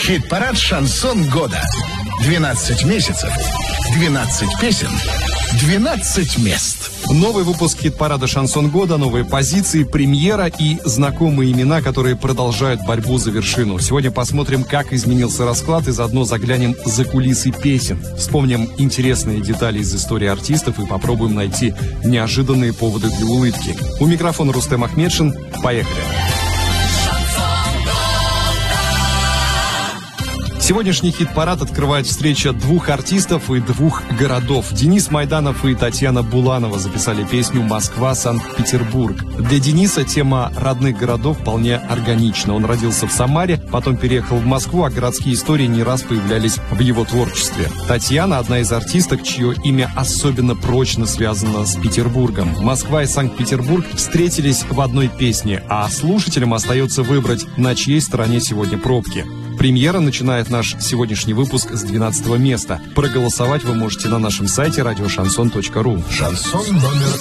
Хит-парад «Шансон года». 12 месяцев, 12 песен, 12 мест. Новый выпуск хит-парада «Шансон года», новые позиции, премьера и знакомые имена, которые продолжают борьбу за вершину. Сегодня посмотрим, как изменился расклад, и заодно заглянем за кулисы песен. Вспомним интересные детали из истории артистов и попробуем найти неожиданные поводы для улыбки. У микрофона Рустем Ахмедшин. Поехали! Сегодняшний хит-парад открывает встреча двух артистов и двух городов. Денис Майданов и Татьяна Буланова записали песню «Москва-Санкт-Петербург». Для Дениса тема родных городов вполне органична. Он родился в Самаре, потом переехал в Москву, а городские истории не раз появлялись в его творчестве. Татьяна – одна из артисток, чье имя особенно прочно связано с Петербургом. Москва и Санкт-Петербург встретились в одной песне, а слушателям остается выбрать, на чьей стороне сегодня пробки. Премьера начинает наш сегодняшний выпуск с 12 места. Проголосовать вы можете на нашем сайте radioshanson.ru. Шансон номер